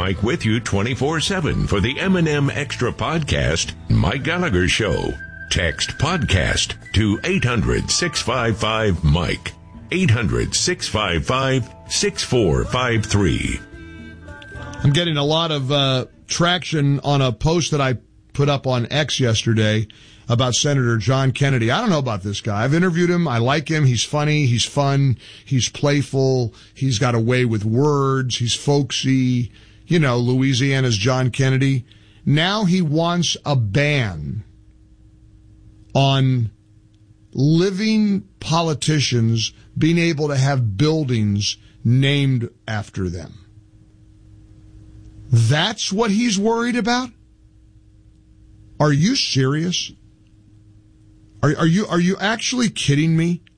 Mike with you 24/7 for the M&M Extra Podcast, Mike Gallagher Show. Text podcast to 800-655-MIKE. 800-655-6453. I'm getting a lot of traction on a post that I put up on X yesterday about Senator John Kennedy. I don't know about this guy. I've interviewed him. I like him. He's funny. He's fun. He's playful. He's got a way with words. He's folksy. You know, Louisiana's John Kennedy. Now he wants a ban on living politicians being able to have buildings named after them. That's what he's worried about? Are you serious? Are you actually kidding me?